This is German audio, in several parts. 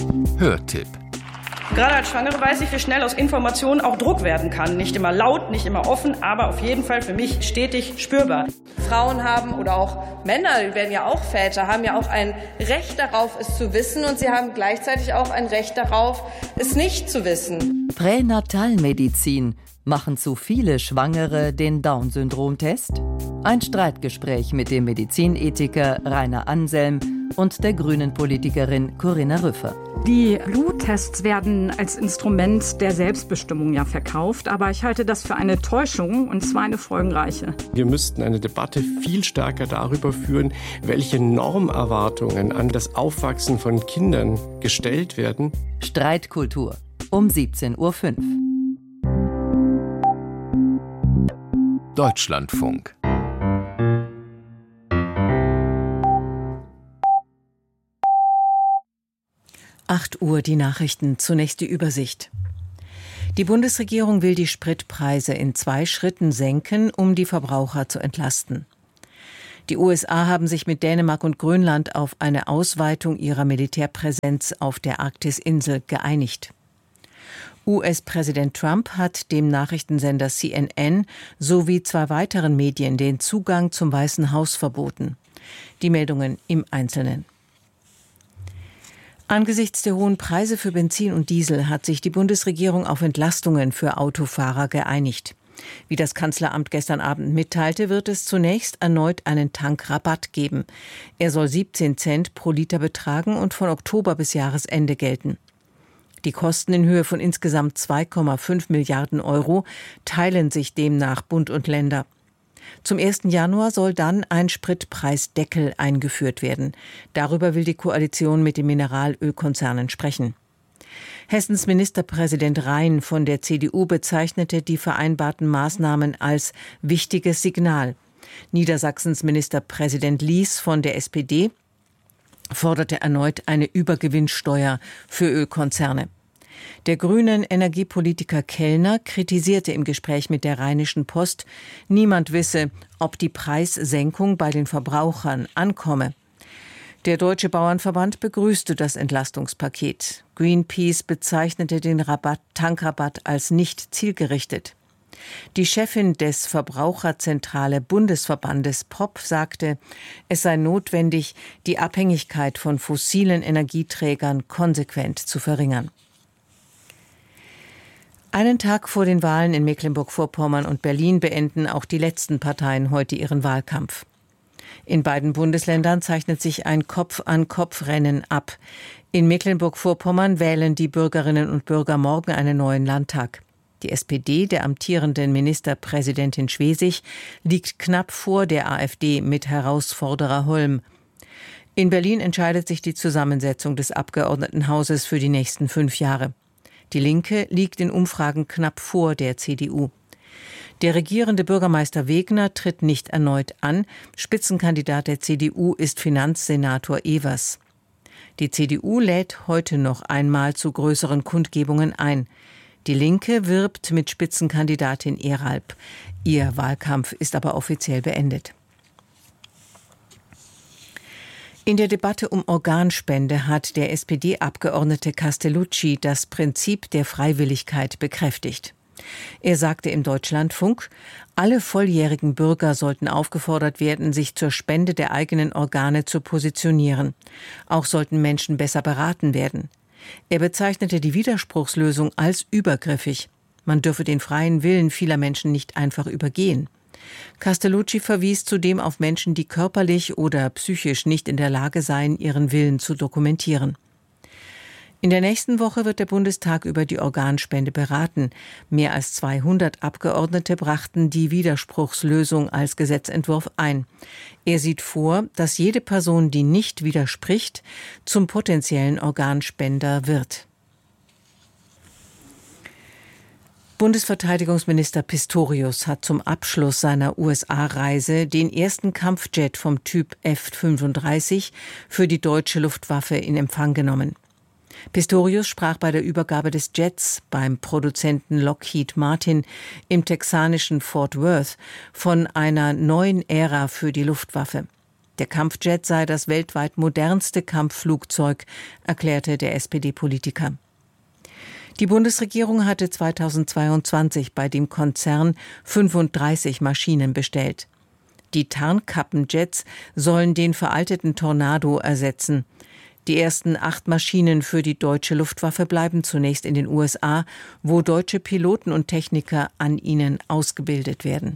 Hörtipp. Gerade als Schwangere weiß ich, wie schnell aus Informationen auch Druck werden kann. Nicht immer laut, nicht immer offen, aber auf jeden Fall für mich stetig spürbar. Frauen haben oder auch Männer, die werden ja auch Väter, haben ja auch ein Recht darauf, es zu wissen, und sie haben gleichzeitig auch ein Recht darauf, es nicht zu wissen. Pränatalmedizin. Machen zu viele Schwangere den Down-Syndrom-Test? Ein Streitgespräch mit dem Medizinethiker Rainer Anselm und der Grünen-Politikerin Corinna Rüffer. Die Bluttests werden als Instrument der Selbstbestimmung ja verkauft, aber ich halte das für eine Täuschung, und zwar eine folgenreiche. Wir müssten eine Debatte viel stärker darüber führen, welche Normerwartungen an das Aufwachsen von Kindern gestellt werden. Streitkultur um 17:05 Uhr. Deutschlandfunk. Uhr die Nachrichten, zunächst die Übersicht. Die Bundesregierung will die Spritpreise in 2 Schritten senken, um die Verbraucher zu entlasten. Die USA haben sich mit Dänemark und Grönland auf eine Ausweitung ihrer Militärpräsenz auf der Arktis-Insel geeinigt. US-Präsident Trump hat dem Nachrichtensender CNN sowie 2 weiteren Medien den Zugang zum Weißen Haus verboten. Die Meldungen im Einzelnen. Angesichts der hohen Preise für Benzin und Diesel hat sich die Bundesregierung auf Entlastungen für Autofahrer geeinigt. Wie das Kanzleramt gestern Abend mitteilte, wird es zunächst erneut einen Tankrabatt geben. Er soll 17 Cent pro Liter betragen und von Oktober bis Jahresende gelten. Die Kosten in Höhe von insgesamt 2,5 Milliarden Euro teilen sich demnach Bund und Länder. Zum 1. Januar soll dann ein Spritpreisdeckel eingeführt werden. Darüber will die Koalition mit den Mineralölkonzernen sprechen. Hessens Ministerpräsident Rhein von der CDU bezeichnete die vereinbarten Maßnahmen als wichtiges Signal. Niedersachsens Ministerpräsident Lies von der SPD forderte erneut eine Übergewinnsteuer für Ölkonzerne. Der grünen Energiepolitiker Kellner kritisierte im Gespräch mit der Rheinischen Post, niemand wisse, ob die Preissenkung bei den Verbrauchern ankomme. Der Deutsche Bauernverband begrüßte das Entlastungspaket. Greenpeace bezeichnete den Tankrabatt als nicht zielgerichtet. Die Chefin des Verbraucherzentrale Bundesverbandes POP sagte, es sei notwendig, die Abhängigkeit von fossilen Energieträgern konsequent zu verringern. Einen Tag vor den Wahlen in Mecklenburg-Vorpommern und Berlin beenden auch die letzten Parteien heute ihren Wahlkampf. In beiden Bundesländern zeichnet sich ein Kopf-an-Kopf-Rennen ab. In Mecklenburg-Vorpommern wählen die Bürgerinnen und Bürger morgen einen neuen Landtag. Die SPD der amtierenden Ministerpräsidentin Schwesig liegt knapp vor der AfD mit Herausforderer Holm. In Berlin entscheidet sich die Zusammensetzung des Abgeordnetenhauses für die nächsten 5 Jahre. Die Linke liegt in Umfragen knapp vor der CDU. Der regierende Bürgermeister Wegner tritt nicht erneut an. Spitzenkandidat der CDU ist Finanzsenator Evers. Die CDU lädt heute noch einmal zu größeren Kundgebungen ein. Die Linke wirbt mit Spitzenkandidatin Eralb. Ihr Wahlkampf ist aber offiziell beendet. In der Debatte um Organspende hat der SPD-Abgeordnete Castellucci das Prinzip der Freiwilligkeit bekräftigt. Er sagte im Deutschlandfunk, alle volljährigen Bürger sollten aufgefordert werden, sich zur Spende der eigenen Organe zu positionieren. Auch sollten Menschen besser beraten werden. Er bezeichnete die Widerspruchslösung als übergriffig. Man dürfe den freien Willen vieler Menschen nicht einfach übergehen. Castellucci verwies zudem auf Menschen, die körperlich oder psychisch nicht in der Lage seien, ihren Willen zu dokumentieren. In der nächsten Woche wird der Bundestag über die Organspende beraten. Mehr als 200 Abgeordnete brachten die Widerspruchslösung als Gesetzentwurf ein. Er sieht vor, dass jede Person, die nicht widerspricht, zum potenziellen Organspender wird. Bundesverteidigungsminister Pistorius hat zum Abschluss seiner USA-Reise den ersten Kampfjet vom Typ F-35 für die deutsche Luftwaffe in Empfang genommen. Pistorius sprach bei der Übergabe des Jets beim Produzenten Lockheed Martin im texanischen Fort Worth von einer neuen Ära für die Luftwaffe. Der Kampfjet sei das weltweit modernste Kampfflugzeug, erklärte der SPD-Politiker. Die Bundesregierung hatte 2022 bei dem Konzern 35 Maschinen bestellt. Die Tarnkappenjets sollen den veralteten Tornado ersetzen. Die ersten 8 Maschinen für die deutsche Luftwaffe bleiben zunächst in den USA, wo deutsche Piloten und Techniker an ihnen ausgebildet werden.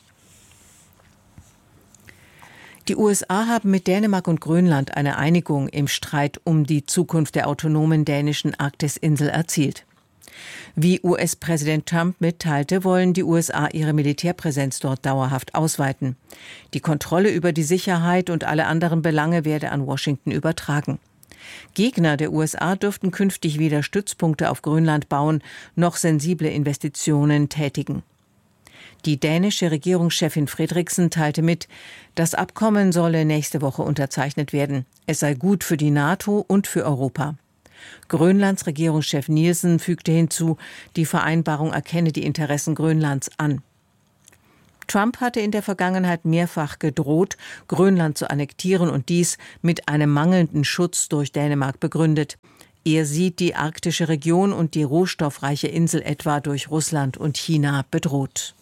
Die USA haben mit Dänemark und Grönland eine Einigung im Streit um die Zukunft der autonomen dänischen Arktisinsel erzielt. Wie US-Präsident Trump mitteilte, wollen die USA ihre Militärpräsenz dort dauerhaft ausweiten. Die Kontrolle über die Sicherheit und alle anderen Belange werde an Washington übertragen. Gegner der USA dürften künftig weder Stützpunkte auf Grönland bauen, noch sensible Investitionen tätigen. Die dänische Regierungschefin Frederiksen teilte mit, das Abkommen solle nächste Woche unterzeichnet werden. Es sei gut für die NATO und für Europa. Grönlands Regierungschef Nielsen fügte hinzu, die Vereinbarung erkenne die Interessen Grönlands an. Trump hatte in der Vergangenheit mehrfach gedroht, Grönland zu annektieren und dies mit einem mangelnden Schutz durch Dänemark begründet. Er sieht die arktische Region und die rohstoffreiche Insel etwa durch Russland und China bedroht.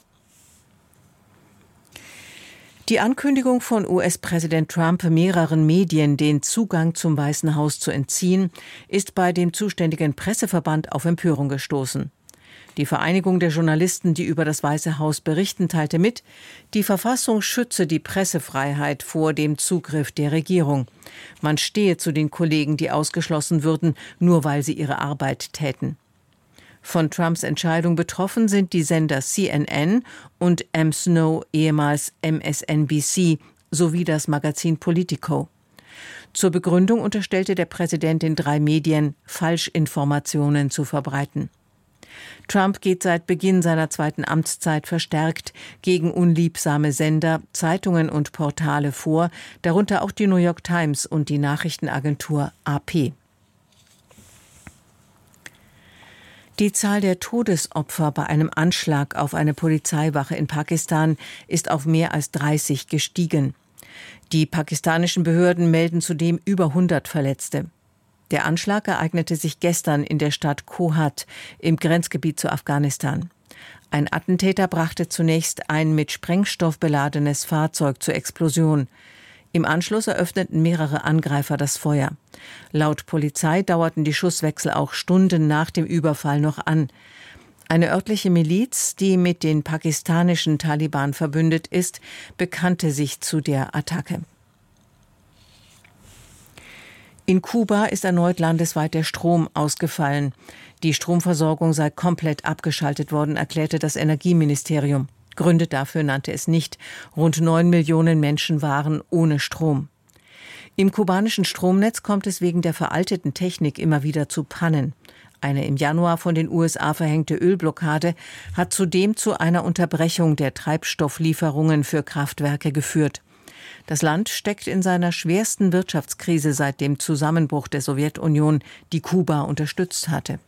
Die Ankündigung von US-Präsident Trump, mehreren Medien den Zugang zum Weißen Haus zu entziehen, ist bei dem zuständigen Presseverband auf Empörung gestoßen. Die Vereinigung der Journalisten, die über das Weiße Haus berichten, teilte mit, die Verfassung schütze die Pressefreiheit vor dem Zugriff der Regierung. Man stehe zu den Kollegen, die ausgeschlossen würden, nur weil sie ihre Arbeit täten. Von Trumps Entscheidung betroffen sind die Sender CNN und M. Snow, ehemals MSNBC, sowie das Magazin Politico. Zur Begründung unterstellte der Präsident den 3 Medien, Falschinformationen zu verbreiten. Trump geht seit Beginn seiner 2. Amtszeit verstärkt gegen unliebsame Sender, Zeitungen und Portale vor, darunter auch die New York Times und die Nachrichtenagentur AP. Die Zahl der Todesopfer bei einem Anschlag auf eine Polizeiwache in Pakistan ist auf mehr als 30 gestiegen. Die pakistanischen Behörden melden zudem über 100 Verletzte. Der Anschlag ereignete sich gestern in der Stadt Kohat im Grenzgebiet zu Afghanistan. Ein Attentäter brachte zunächst ein mit Sprengstoff beladenes Fahrzeug zur Explosion. Im Anschluss eröffneten mehrere Angreifer das Feuer. Laut Polizei dauerten die Schusswechsel auch Stunden nach dem Überfall noch an. Eine örtliche Miliz, die mit den pakistanischen Taliban verbündet ist, bekannte sich zu der Attacke. In Kuba ist erneut landesweit der Strom ausgefallen. Die Stromversorgung sei komplett abgeschaltet worden, erklärte das Energieministerium. Gründe dafür nannte es nicht. Rund 9 Millionen Menschen waren ohne Strom. Im kubanischen Stromnetz kommt es wegen der veralteten Technik immer wieder zu Pannen. Eine im Januar von den USA verhängte Ölblockade hat zudem zu einer Unterbrechung der Treibstofflieferungen für Kraftwerke geführt. Das Land steckt in seiner schwersten Wirtschaftskrise seit dem Zusammenbruch der Sowjetunion, die Kuba unterstützt hatte.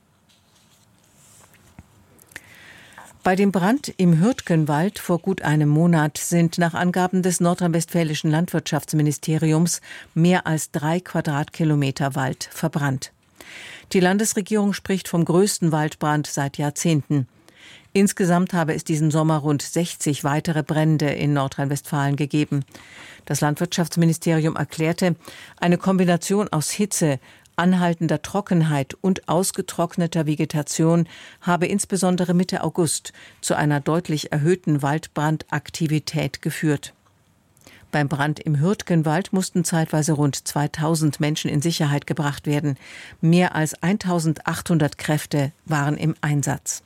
Bei dem Brand im Hürtgenwald vor gut einem Monat sind nach Angaben des nordrhein-westfälischen Landwirtschaftsministeriums mehr als 3 Quadratkilometer Wald verbrannt. Die Landesregierung spricht vom größten Waldbrand seit Jahrzehnten. Insgesamt habe es diesen Sommer rund 60 weitere Brände in Nordrhein-Westfalen gegeben. Das Landwirtschaftsministerium erklärte, eine Kombination aus Hitze, anhaltender Trockenheit und ausgetrockneter Vegetation habe insbesondere Mitte August zu einer deutlich erhöhten Waldbrandaktivität geführt. Beim Brand im Hürtgenwald mussten zeitweise rund 2000 Menschen in Sicherheit gebracht werden. Mehr als 1800 Kräfte waren im Einsatz.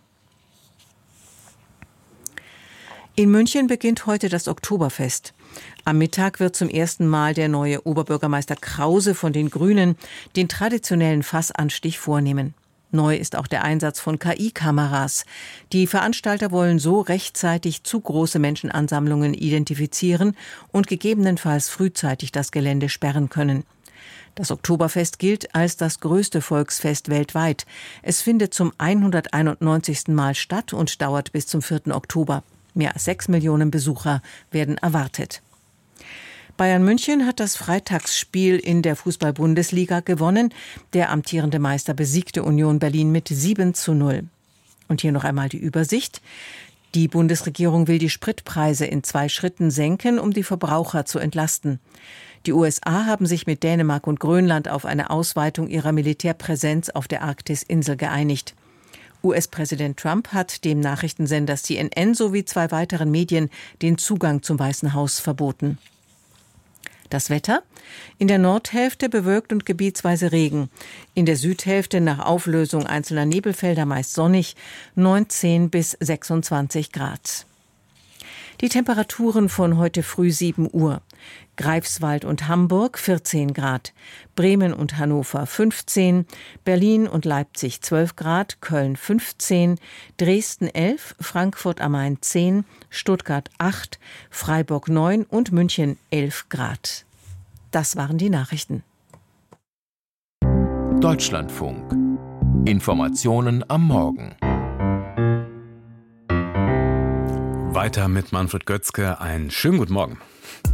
In München beginnt heute das Oktoberfest. Am Mittag wird zum ersten Mal der neue Oberbürgermeister Krause von den Grünen den traditionellen Fassanstich vornehmen. Neu ist auch der Einsatz von KI-Kameras. Die Veranstalter wollen so rechtzeitig zu große Menschenansammlungen identifizieren und gegebenenfalls frühzeitig das Gelände sperren können. Das Oktoberfest gilt als das größte Volksfest weltweit. Es findet zum 191. Mal statt und dauert bis zum 4. Oktober. Mehr als 6 Millionen Besucher werden erwartet. Bayern München hat das Freitagsspiel in der Fußball-Bundesliga gewonnen. Der amtierende Meister besiegte Union Berlin mit 7:0. Und hier noch einmal die Übersicht. Die Bundesregierung will die Spritpreise in 2 Schritten senken, um die Verbraucher zu entlasten. Die USA haben sich mit Dänemark und Grönland auf eine Ausweitung ihrer Militärpräsenz auf der Arktis-Insel geeinigt. US-Präsident Trump hat dem Nachrichtensender CNN sowie 2 weiteren Medien den Zugang zum Weißen Haus verboten. Das Wetter? In der Nordhälfte bewölkt und gebietsweise Regen. In der Südhälfte nach Auflösung einzelner Nebelfelder meist sonnig, 19 bis 26 Grad. Die Temperaturen von heute früh 7 Uhr. Greifswald und Hamburg 14 Grad, Bremen und Hannover 15, Berlin und Leipzig 12 Grad, Köln 15, Dresden 11, Frankfurt am Main 10, Stuttgart 8, Freiburg 9 und München 11 Grad. Das waren die Nachrichten. Deutschlandfunk. Informationen am Morgen. Weiter mit Manfred Götzke. Einen schönen guten Morgen.